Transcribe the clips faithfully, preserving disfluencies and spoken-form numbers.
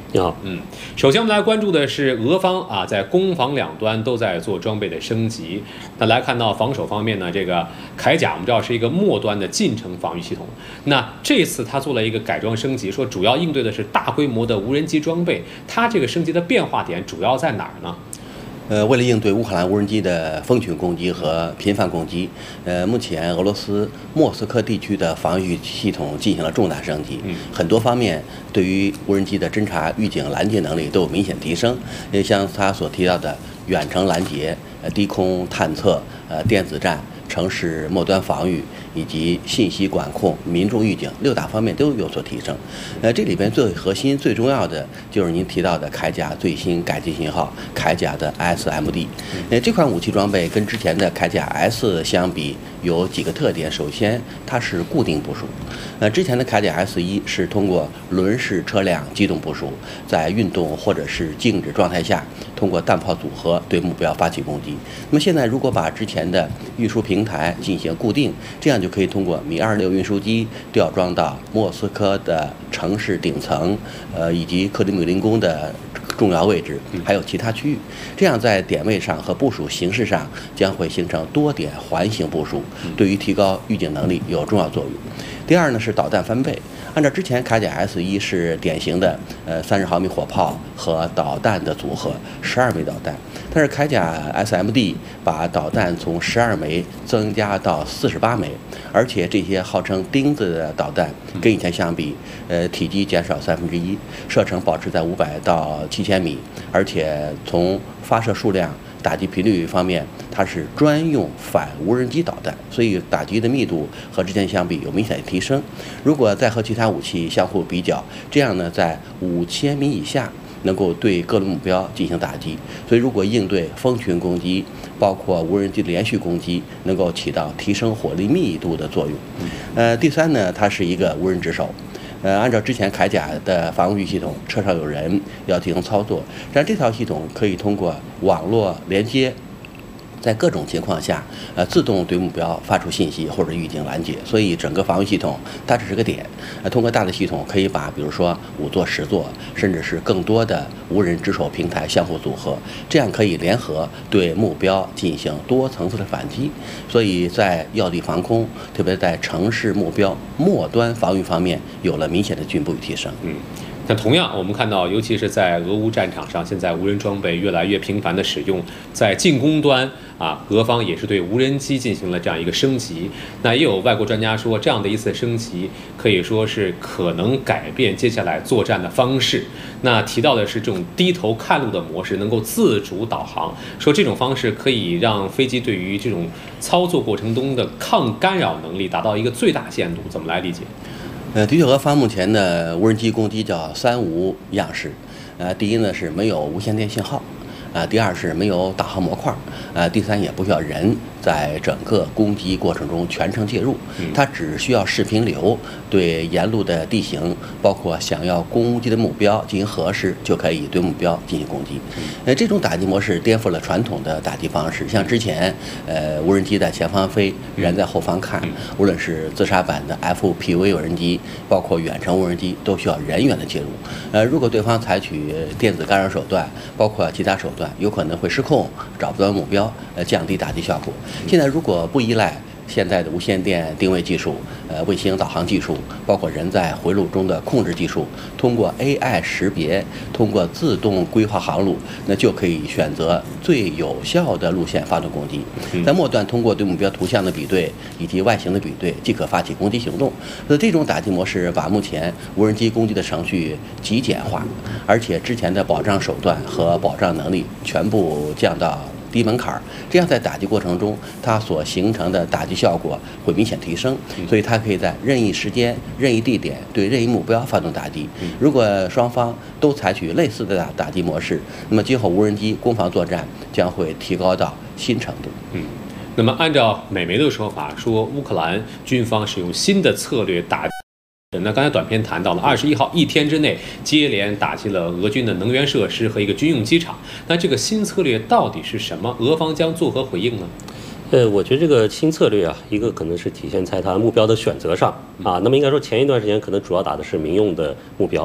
你好， 嗯，首先我们来关注的是俄方啊，在攻防两端都在做装备的升级。那来看到防守方面呢，这个铠甲我们知道是一个末端的近程防御系统。那这次它做了一个改装升级，说主要应对的是大规模的无人机装备。它这个升级的变化点主要在哪儿呢？ 呃，为了应对乌克兰无人机的蜂群攻击和频繁攻击，呃，目前俄罗斯莫斯科地区的防御系统进行了重大升级， 嗯， 很多方面对于无人机的侦察、预警、拦截能力都有明显提升。也像他所提到的远程拦截、呃低空探测、呃电子战、城市末端防御以及信息管控、民众预警六大方面都有所提升。呃，这里边最核心、最重要的就是您提到的铠甲最新改进型号铠甲的 S M D。呃，这款武器装备跟之前的铠甲 S 相比有几个特点。首先，它是固定部署。呃，之前的铠甲 S 一是通过轮式车辆机动部署，在运动或者是静止状态下，通过弹炮组合对目标发起攻击。那么现在如果把之前的运输平台进行固定，这样就可以通过米二六运输机吊装到莫斯科的城市顶层，呃，以及克里姆林宫的重要位置，还有其他区域，这样在点位上和部署形式上将会形成多点环形部署，对于提高预警能力有重要作用。第二呢是导弹翻倍，按照之前铠甲 S 一是典型的呃三十毫米火炮和导弹的组合，十二枚导弹，但是铠甲 S M D 把导弹从十二枚增加到四十八枚，而且这些号称钉子的导弹跟以前相比，呃体积减少三分之一，射程保持在五百到七千米，而且从发射数量、打击频率方面，它是专用反无人机导弹，所以打击的密度和之前相比有明显的提升。如果再和其他武器相互比较，这样呢，在五千米以下能够对各类目标进行打击。所以，如果应对蜂群攻击，包括无人机连续攻击，能够起到提升火力密度的作用。呃，第三呢，它是一个无人值守。呃，按照之前铠甲的防御系统，车上有人要进行操作，但这套系统可以通过网络连接，在各种情况下，呃，自动对目标发出信息或者预警拦截，所以整个防御系统它只是个点，呃，通过大的系统可以把比如说五座、十座，甚至是更多的无人值守平台相互组合，这样可以联合对目标进行多层次的反击，所以在要地防空，特别在城市目标末端防御方面有了明显的进步与提升。 嗯。那同样，我们看到，尤其是在俄乌战场上，现在无人装备越来越频繁的使用，在进攻端啊，俄方也是对无人机进行了这样一个升级。那也有外国专家说，这样的一次升级可以说是可能改变接下来作战的方式。那提到的是这种低头看路的模式，能够自主导航，说这种方式可以让飞机对于这种操作过程中的抗干扰能力达到一个最大限度。怎么来理解？ 呃，的确，俄方目前的无人机攻击叫三无样式。呃，第一呢是没有无线电信号，啊、呃，第二是没有导航模块，呃，第三也不需要人在整个攻击过程中全程介入，它只需要视频流对沿路的地形，包括想要攻击的目标进行核实，就可以对目标进行攻击。呃，这种打击模式颠覆了传统的打击方式，像之前呃无人机在前方飞，人在后方看，无论是自杀版的 F P V 无人机，包括远程无人机，都需要人员的介入。呃，如果对方采取电子干扰手段，包括其他手段，有可能会失控，找不到目标，呃，降低打击效果。现在如果不依赖现在的无线电定位技术、呃卫星导航技术，包括人在回路中的控制技术，通过 A I 识别，通过自动规划航路，那就可以选择最有效的路线发动攻击。在末端通过对目标图像的比对以及外形的比对，即可发起攻击行动。那这种打击模式把目前无人机攻击的程序极简化，而且之前的保障手段和保障能力全部降到低门槛，这样在打击过程中，它所形成的打击效果会明显提升，所以它可以在任意时间、任意地点对任意目标发动打击。如果双方都采取类似的打打击模式，那么今后无人机攻防作战将会提高到新程度。 嗯。那么，按照美媒的说法，说乌克兰军方使用新的策略打。那刚才短片谈到了，二十一号一天之内接连打击了俄军的能源设施和一个军用机场。那这个新策略到底是什么？俄方将作何回应呢？ 呃，我觉得这个新策略啊，一个可能是体现在它目标的选择上啊。那么应该说，前一段时间可能主要打的是民用的目标。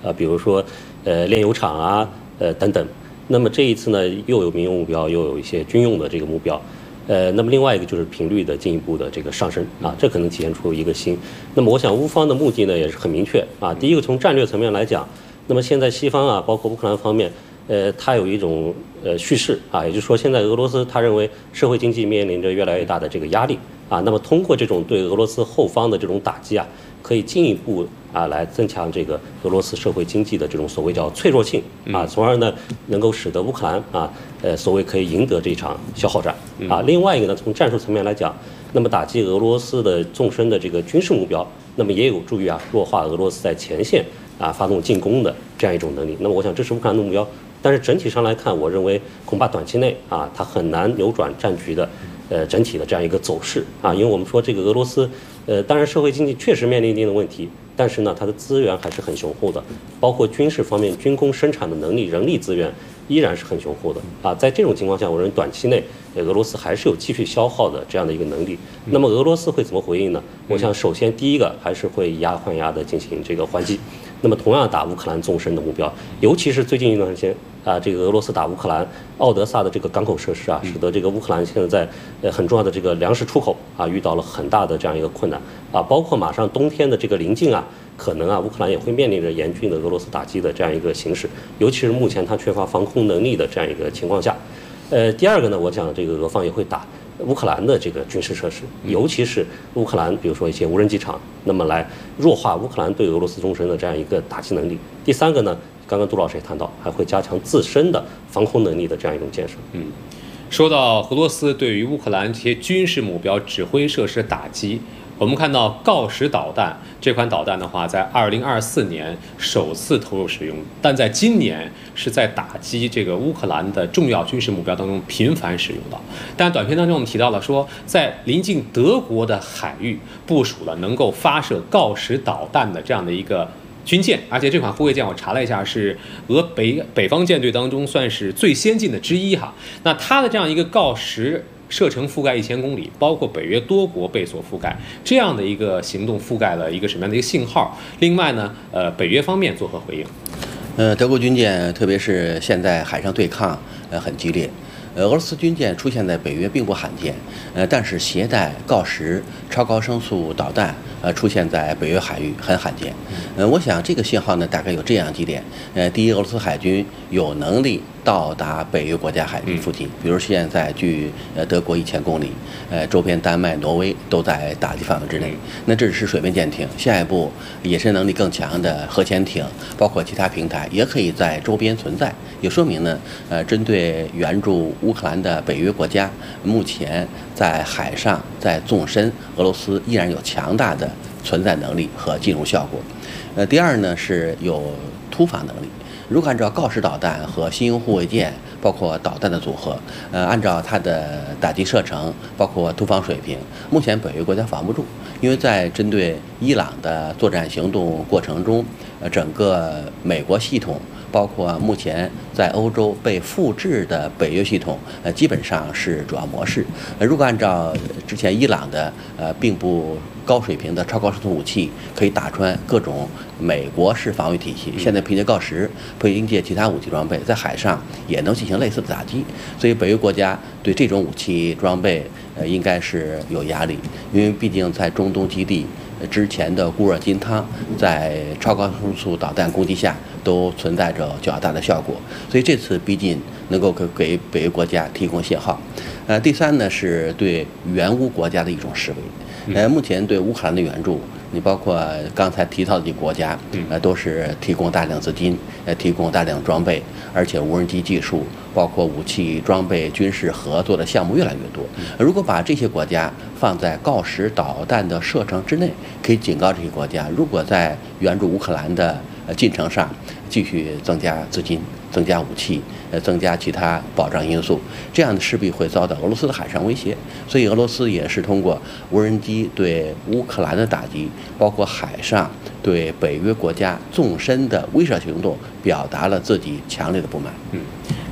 啊，比如说呃炼油厂啊，呃等等。那么这一次呢，又有民用目标，又有一些军用的这个目标。呃，那么另外一个就是频率的进一步的这个上升啊，这可能体现出一个新。那么我想乌方的目的呢也是很明确啊。第一个从战略层面来讲，那么现在西方啊，包括乌克兰方面，呃，它有一种呃叙事啊，也就是说现在俄罗斯他认为社会经济面临着越来越大的这个压力啊，那么通过这种对俄罗斯后方的这种打击啊，可以进一步啊来增强这个俄罗斯社会经济的这种所谓叫脆弱性啊，从而呢能够使得乌克兰啊呃所谓可以赢得这场消耗战啊。另外一个呢，从战术层面来讲，那么打击俄罗斯的纵深的这个军事目标，那么也有助于啊弱化俄罗斯在前线啊发动进攻的这样一种能力。那么我想这是乌克兰的目标，但是整体上来看，我认为恐怕短期内啊它很难扭转战局的呃整体的这样一个走势啊，因为我们说这个俄罗斯呃当然社会经济确实面临一定的问题。但是呢，它的资源还是很雄厚的，包括军事方面、军工生产的能力、人力资源依然是很雄厚的啊。在这种情况下，我认为短期内，俄罗斯还是有继续消耗的这样的一个能力。那么俄罗斯会怎么回应呢？我想，首先第一个还是会以牙还牙的进行这个还击。那么同样打乌克兰纵深的目标，尤其是最近一段时间啊，这个俄罗斯打乌克兰奥德萨的这个港口设施啊，使得这个乌克兰现在在呃很重要的这个粮食出口啊遇到了很大的这样一个困难啊，包括马上冬天的这个临近啊。可能啊，乌克兰也会面临着严峻的俄罗斯打击的这样一个形势，尤其是目前它缺乏防空能力的这样一个情况下。呃，第二个呢，我讲这个俄方也会打乌克兰的这个军事设施，尤其是乌克兰，比如说一些无人机场，那么来弱化乌克兰对俄罗斯纵深的这样一个打击能力。第三个呢，刚刚杜老师也谈到，还会加强自身的防空能力的这样一种建设。 嗯，说到俄罗斯对于乌克兰这些军事目标指挥设施打击。我们看到锆石导弹这款导弹的话，在二零二四年首次投入使用，但在今年是在打击这个乌克兰的重要军事目标当中频繁使用到。但短片当中我们提到了说，在临近德国的海域部署了能够发射锆石导弹的这样的一个军舰，而且这款护卫舰我查了一下，是俄北北方舰队当中算是最先进的之一哈。那它的这样一个锆石射程覆盖一千公里，包括北约多国被所覆盖，这样的一个行动覆盖了一个什么样的一个信号？另外呢，呃，北约方面作何回应？ 呃，德国军舰特别是现在海上对抗呃很激烈，呃，俄罗斯军舰出现在北约并不罕见，呃，但是携带锆石超高声速导弹呃出现在北约海域很罕见。呃，我想这个信号呢大概有这样几点：呃，第一，俄罗斯海军有能力到达北约国家海域附近，比如现在距呃德国一千公里，呃周边丹麦、挪威都在打击范围之内。那这只是水面舰艇，下一步野身能力更强的核潜艇，包括其他平台也可以在周边存在，也说明呢，呃，针对援助乌克兰的北约国家，目前在海上在纵深，俄罗斯依然有强大的存在能力和进入效果。呃，第二呢是有突防能力。如果按照锆石导弹和新型护卫舰，包括导弹的组合，呃，按照它的打击射程，包括突防水平，目前北约国家防不住，因为在针对伊朗的作战行动过程中，呃，整个美国系统，包括目前在欧洲被复制的北约系统，呃，基本上是主要模式。呃，如果按照之前伊朗的呃并不高水平的超高声速武器，可以打穿各种美国式防御体系，现在凭借锆石，凭借其他武器装备，在海上也能进行类似的打击。所以北约国家对这种武器装备，呃，应该是有压力，因为毕竟在中东基地。之前的固若金汤在超高声速导弹攻击下都存在着较大的效果，所以这次逼近能够给给北约国家提供信号。呃，第三呢是对援乌国家的一种示威。呃，目前对乌克兰的援助，你包括刚才提到的国家，呃，都是提供大量资金，呃，提供大量装备，而且无人机技术，包括武器装备、军事合作的项目越来越多。如果把这些国家放在锆石导弹的射程之内，可以警告这些国家，如果在援助乌克兰的呃进程上继续增加资金、增加武器、呃增加其他保障因素，这样的势必会遭到俄罗斯的海上威胁。所以俄罗斯也是通过无人机对乌克兰的打击，包括海上对北约国家纵深的威慑行动，表达了自己强烈的不满。 嗯。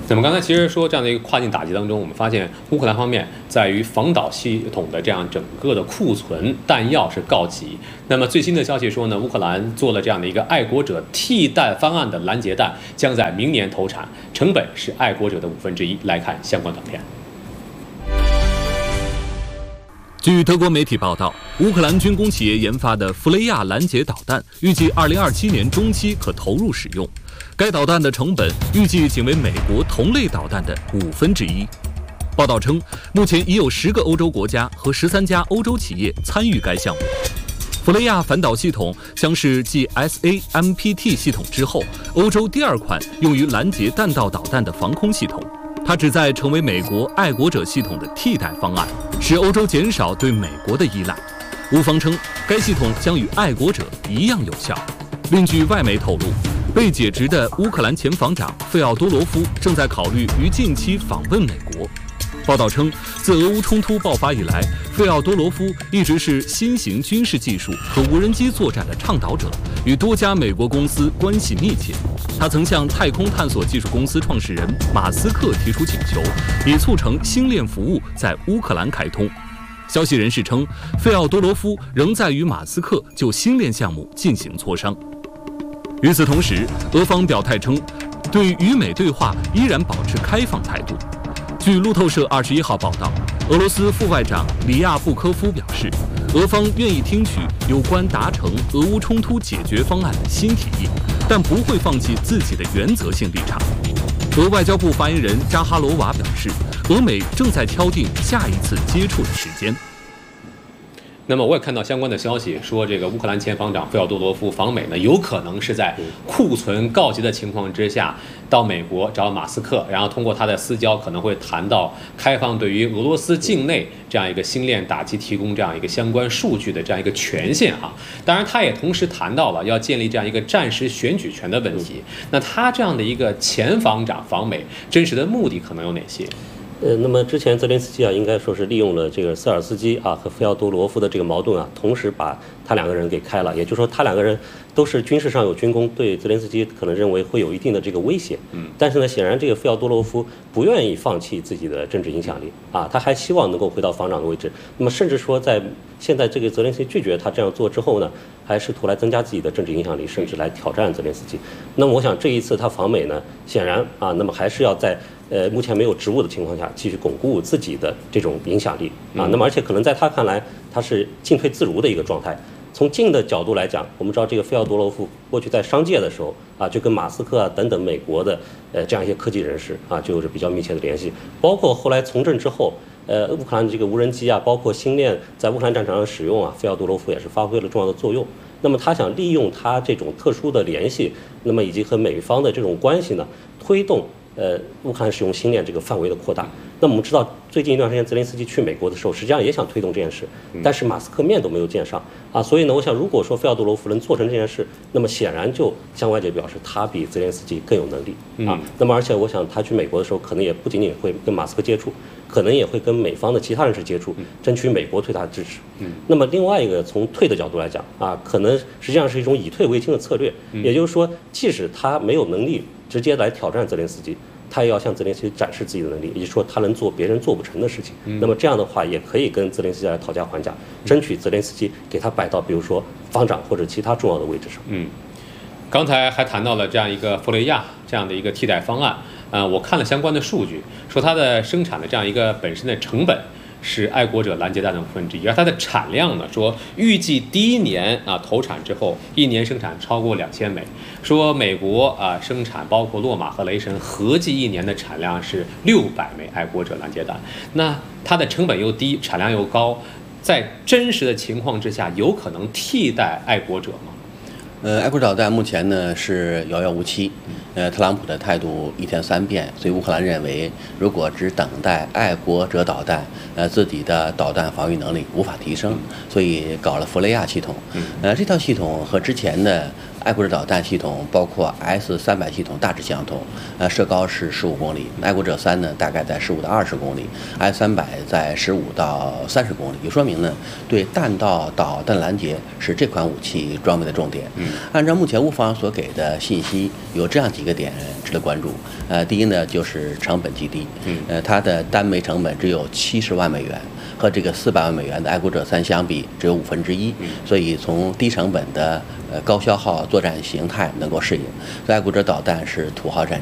那么刚才其实说这样的一个跨境打击当中，我们发现乌克兰方面在于防导系统的这样整个的库存弹药是告急。那么最新的消息说呢，乌克兰做了这样的一个爱国者替代方案的拦截弹，将在明年投产，成本是爱国者的五分之一。来看相关短片。 据德国媒体报道，乌克兰军工企业研发的弗雷亚拦截导弹预计二零二七年中期可投入使用。该导弹的成本预计仅为美国同类导弹的五分之一。报道称，目前已有十个欧洲国家和十三家欧洲企业参与该项目。弗雷亚反导系统将是继 S A M P T 系统之后，欧洲第二款用于拦截弹道导弹的防空系统。它旨在成为美国爱国者系统的替代方案，使欧洲减少对美国的依赖。乌方称，该系统将与爱国者一样有效。另据外媒透露，被解职的乌克兰前防长费奥多罗夫正在考虑于近期访问美国。报道称，自俄乌冲突爆发以来，费奥多罗夫一直是新型军事技术和无人机作战的倡导者，与多家美国公司关系密切。他曾向太空探索技术公司创始人马斯克提出请求，以促成星链服务在乌克兰开通。消息人士称，费奥多罗夫仍在与马斯克就星链项目进行磋商。与此同时，俄方表态称，对与美对话依然保持开放态度。据路透社二十一号报道，俄罗斯副外长里亚布科夫表示，俄方愿意听取有关达成俄乌冲突解决方案的新提议，但不会放弃自己的原则性立场。俄外交部发言人扎哈罗娃表示，俄美正在敲定下一次接触的时间。 那么我也看到相关的消息，说这个乌克兰前防长费奥多罗夫访美呢，有可能是在库存告急的情况之下，到美国找马斯克，然后通过他的私交，可能会谈到开放对于俄罗斯境内这样一个星链打击提供这样一个相关数据的这样一个权限哈。当然，他也同时谈到了要建立这样一个战时选举权的问题。那他这样的一个前防长访美，真实的目的可能有哪些？ 呃，那么之前泽连斯基啊，应该说是利用了这个瑟尔斯基啊和费奥多罗夫的这个矛盾啊，同时把他两个人给开了。也就是说，他两个人都是军事上有军功，对泽连斯基可能认为会有一定的这个威胁。嗯，但是呢，显然这个费奥多罗夫不愿意放弃自己的政治影响力啊，他还希望能够回到防长的位置。那么甚至说，在现在这个泽连斯基拒绝他这样做之后呢，还试图来增加自己的政治影响力，甚至来挑战泽连斯基。那么我想这一次他访美呢，显然啊，那么还是要在呃，目前没有职务的情况下，继续巩固自己的这种影响力啊。那么，而且可能在他看来，他是进退自如的一个状态。从近的角度来讲，我们知道这个费奥多罗夫过去在商界的时候啊，就跟马斯克啊等等美国的呃这样一些科技人士啊，就有着比较密切的联系。包括后来从政之后，呃，乌克兰这个无人机啊，包括星链在乌克兰战场上使用啊，费奥多罗夫也是发挥了重要的作用。那么他想利用他这种特殊的联系，那么以及和美方的这种关系呢，推动。呃，乌克兰使用星链这个范围的扩大。那么我们知道，最近一段时间泽连斯基去美国的时候，实际上也想推动这件事，但是马斯克面都没有见上啊。所以呢，我想，如果说费奥多罗夫能做成这件事，那么显然就向外界表示他比泽连斯基更有能力啊。那么而且我想，他去美国的时候，可能也不仅仅会跟马斯克接触，可能也会跟美方的其他人士接触，争取美国对他的支持。那么另外一个从退的角度来讲啊，可能实际上是一种以退为进的策略，也就是说，即使他没有能力直接来挑战泽连斯基，他也要向泽连斯基展示自己的能力，也就是说他能做别人做不成的事情。嗯、那么这样的话，也可以跟泽连斯基来讨价还价，争取泽连斯基给他摆到比如说防长或者其他重要的位置上。 嗯，刚才还谈到了这样一个弗雷亚这样的一个替代方案。呃，我看了相关的数据，说它的生产的这样一个本身的成本是爱国者拦截弹的五分之一，而它的产量呢，说预计第一年啊投产之后，一年生产超过两千枚。说美国啊生产包括洛马和雷神合计一年的产量是六百枚爱国者拦截弹，那它的成本又低，产量又高，在真实的情况之下，有可能替代爱国者吗？ 呃，爱国者导弹目前呢是遥遥无期，呃，特朗普的态度一天三变，所以乌克兰认为，如果只等待爱国者导弹，呃，自己的导弹防御能力无法提升，所以搞了弗雷亚系统。呃，这套系统和之前的爱国者导弹系统包括 S 三百系统大致相同，呃，射高是十五公里，爱国者三呢大概在十五到二十公里 ，S 三百在十五到三十公里，也说明呢对弹道导弹拦截是这款武器装备的重点。 嗯， 按照目前乌方所给的信息，有这样几个点值得关注。呃，第一呢就是成本极低， 嗯， 呃，它的单枚成本只有七十万美元。和这个四百万美元的爱国者三相比，只有五分之一，所以从低成本的呃高消耗作战形态能够适应。所以爱国者导弹是土豪战